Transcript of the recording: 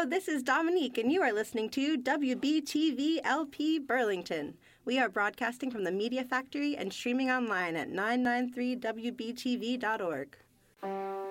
Hello, this is Dominique, and you are listening to WBTV LP Burlington. We are broadcasting from the Media Factory and streaming online at 993wbtv.org.